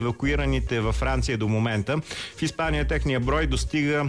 евакуираните във Франция до момента. В Испания техния брой достига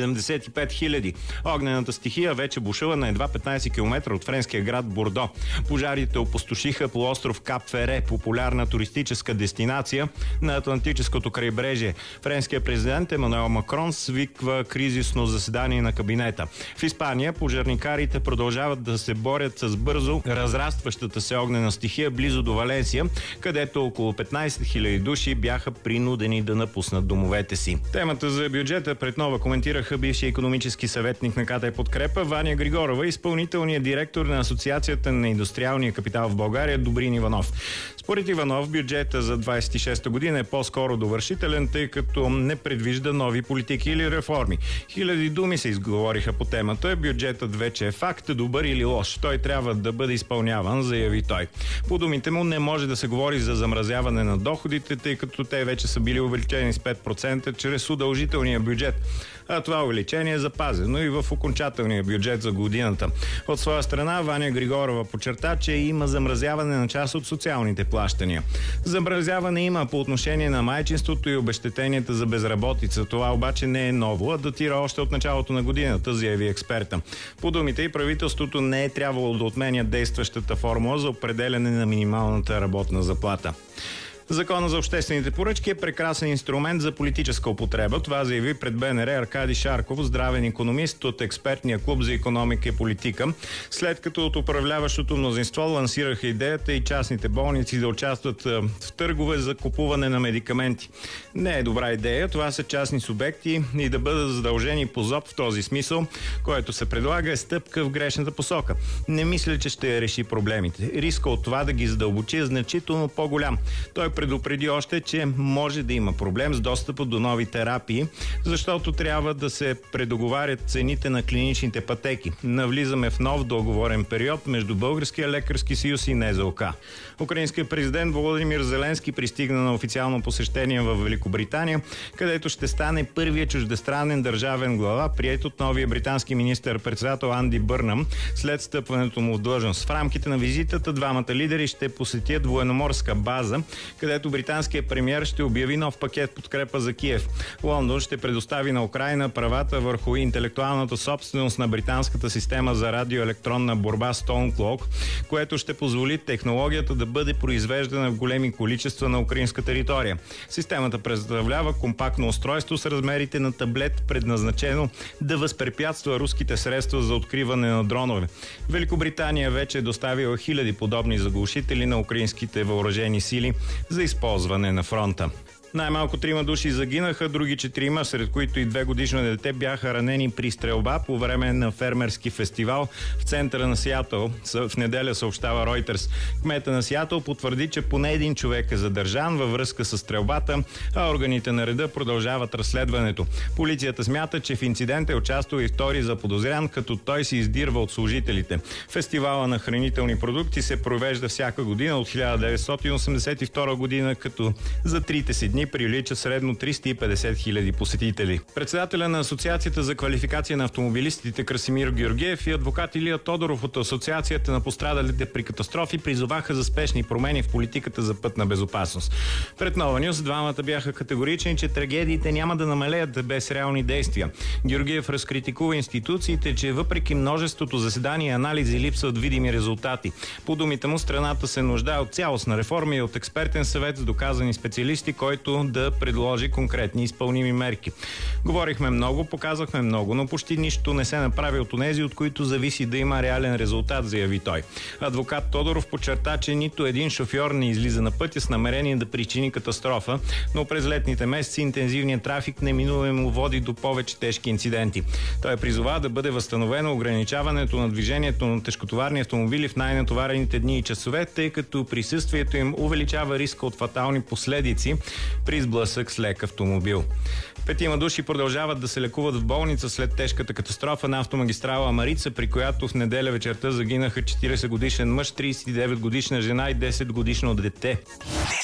75 хиляди. Огнената стихия вече бушува на едва 15 км от френския град Бордо. Пожарите опустошиха полуостров Кап Фере, популярна туристическа дестинация на Атлантическото крайбрежие. Френският президент Емануел Макрон свиква кризисно заседание на кабинета. В Испания пожарникарите продължават да се борят с бързо разрастващата се огнена стихия близо до Валенсия, където около 15 000 души бяха принудени да напуснат домовете си. Темата за бюджета пред Нова коментираха бивши икономически съветник на КТ Подкрепа Ваня Григорова и изпълнителният директор на Асоциацията на индустриалния капитал в България Добрин Иванов. Според Иванов, бюджета за 26-та година е по-скоро довършителен, тъй като не предвижда нови политики или реформи. Хиляди думи се изговориха по темата. Бюджетът вече е факт, добър или лош. Той трябва да бъде изпълняван, заяви той. По думите му не може да се говори за замразяване на доходите, тъй като те вече са били увеличени с 5% чрез удължителния бюджет. А това увеличение е запазено и в окончателния бюджет за годината. От своя страна Ваня Григорова подчерта, че има замразяване на част от социалните плащания. Замразяване има по отношение на майчинството и обезщетенията за безработица. Това обаче не е ново, а датира още от началото на годината, заяви експерта. По думите и правителството не е трябвало да отменя действащата формула за определяне на минималната работна заплата. Законът за обществените поръчки е прекрасен инструмент за политическа употреба. Това заяви пред БНР Аркадий Шарков, здравен икономист от експертния клуб за икономика и политика, след като от управляващото мнозинство лансираха идеята и частните болници да участват в търгове за купуване на медикаменти. Не е добра идея, това са частни субекти и да бъдат задължени по ЗОП в този смисъл, който се предлага, е стъпка в грешната посока. Не мисля, че ще реши проблемите. Риска от това да ги задълбочи е значително по-голям. Той предупреди още, че може да има проблем с достъпа до нови терапии, защото трябва да се предоговарят цените на клиничните пътеки. Навлизаме в нов договорен период между Българския лекарски съюз и НЗОК. Украинският президент Володимир Зеленски пристигна на официално посещение в Великобритания, където ще стане първият чуждестранен държавен глава, приет от новия британски министър-председател Анди Бърнам след стъпването му в длъжност. В рамките на визитата двамата лидери ще посетят военноморска база, където британският премиер ще обяви нов пакет подкрепа за Киев. Лондон ще предостави на Украйна правата върху интелектуалната собственост на британската система за радиоелектронна борба Stonencloak, което ще позволи технологията да бъде произвеждана в големи количества на украинска територия. Системата представлява компактно устройство с размерите на таблет, предназначено да възпрепятства руските средства за откриване на дронове. Великобритания вече е доставила хиляди подобни заглушители на украинските въоръжени сили за използване на фронта. Най-малко 3 души загинаха, други 4, сред които и 2-годишно дете, бяха ранени при стрелба по време на фермерски фестивал в центъра на Сиатъл. В неделя съобщава Reuters. Кмета на Сиатъл потвърди, че поне един човек е задържан във връзка с стрелбата, а органите на реда продължават разследването. Полицията смята, че в инцидента е участвал и втори заподозрян, като той се издирва от служителите. Фестивала на хранителни продукти се провежда всяка година от 1982 година, като за трите си дни прилича средно 350 хиляди посетители. Председателя на Асоциацията за квалификация на автомобилистите Красимир Георгиев и адвокат Илия Тодоров от Асоциацията на пострадалите при катастрофи призоваха за спешни промени в политиката за пътна безопасност. Пред Нова Нюз двамата бяха категорични, че трагедиите няма да намалеят без реални действия. Георгиев разкритикува институциите, че въпреки множеството заседания и анализи липсват видими резултати. По думите му, страната се нуждае от цялостна реформа и от експертен съвет с доказани специалисти, който да предложи конкретни изпълними мерки. Говорихме много, показахме много, но почти нищо не се направи от онези, от които зависи да има реален резултат, заяви той. Адвокат Тодоров подчерта, че нито един шофьор не излиза на пътя с намерение да причини катастрофа, но през летните месеци интензивният трафик неминуемо води до повече тежки инциденти. Той призова да бъде възстановено ограничаването на движението на тежкотоварни автомобили в най-натоварените дни и часове, тъй като присъствието им увеличава риска от фатални последици при сблъсък с лек автомобил. 5 души продължават да се лекуват в болница след тежката катастрофа на автомагистрала Марица, при която в неделя вечерта загинаха 40-годишен мъж, 39-годишна жена и 10-годишно дете.